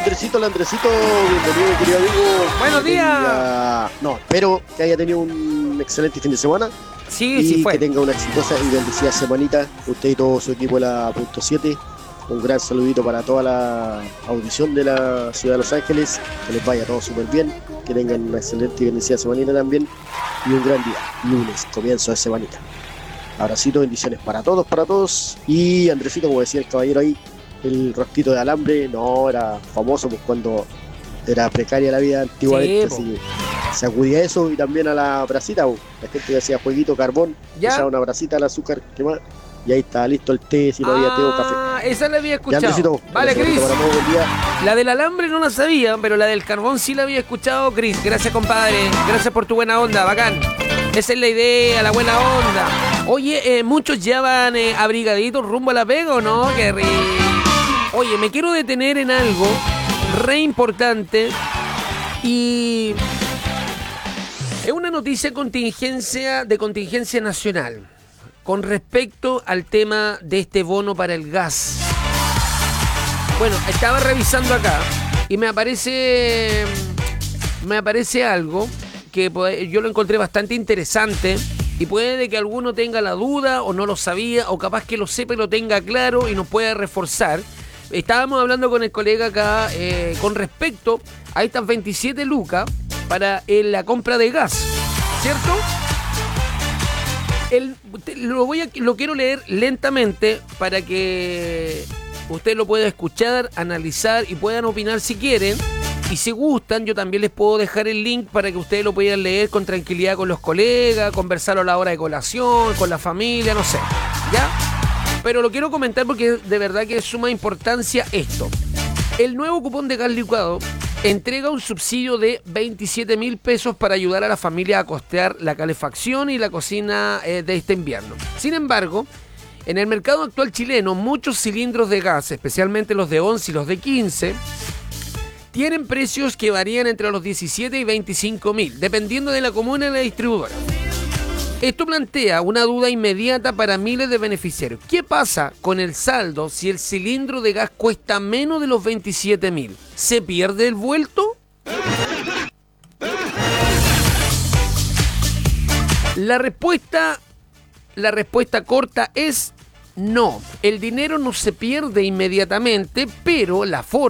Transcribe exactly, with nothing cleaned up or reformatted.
Andresito, el Andresito, bienvenido, querido amigo. Buenos días. Tenga... No, espero que haya tenido un excelente fin de semana. Sí, y sí fue. que tenga una exitosa y bendecida semanita. Usted y todo su equipo de la punto siete. Un gran saludito para toda la audición de la ciudad de Los Ángeles. Que les vaya todo súper bien. Que tengan una excelente y bendecida semanita también. Y un gran día, lunes, comienzo de semanita. Abracito, bendiciones para todos, para todos. Y Andresito, como decía el caballero ahí, el rosquito de alambre, no, era famoso pues cuando era precaria la vida antiguamente, Sí, así que se acudía a eso y también a la brasita, pues. La gente que hacía jueguito, carbón, ¿Ya? echaba una brasita al azúcar, ¿qué más? Y ahí está listo el té, si no había té o café. Ah, esa la había Ya, escuchado. Andresito, Vale, gracias, Cris. para todos, buen día. La del alambre no la sabía, pero la del carbón sí la había escuchado, Cris. Gracias, compadre. Gracias por tu buena onda, bacán. Esa es la idea, la buena onda. Oye, eh, muchos ya van eh, abrigaditos rumbo a la pega, ¿o no? Qué rico. Oye, me quiero detener en algo re importante y es una noticia contingencia de contingencia nacional con respecto al tema de este bono para el gas. Bueno, estaba revisando acá y me aparece me aparece algo que yo lo encontré bastante interesante y puede que alguno tenga la duda o no lo sabía o capaz que lo sepa y lo tenga claro y nos pueda reforzar. Estábamos hablando con el colega acá eh, con respecto a estas veintisiete lucas para eh, la compra de gas, ¿cierto? El, lo, voy a, lo quiero leer lentamente para que usted lo pueda escuchar, analizar y puedan opinar si quieren. Y si gustan, yo también les puedo dejar el link para que ustedes lo puedan leer con tranquilidad con los colegas, conversarlo a la hora de colación, con la familia, no sé, ¿ya? Pero lo quiero comentar porque de verdad que es suma importancia esto. El nuevo cupón de gas licuado entrega un subsidio de veintisiete mil pesos para ayudar a la familia a costear la calefacción y la cocina eh, de este invierno. Sin embargo, en el mercado actual chileno, muchos cilindros de gas, especialmente los de once y los de quince, tienen precios que varían entre los diecisiete y veinticinco mil, dependiendo de la comuna y la distribuidora. Esto plantea una duda inmediata para miles de beneficiarios. ¿Qué pasa con el saldo si el cilindro de gas cuesta menos de los veintisiete mil? ¿Se pierde el vuelto? La respuesta, la respuesta corta es no. El dinero no se pierde inmediatamente, pero la forma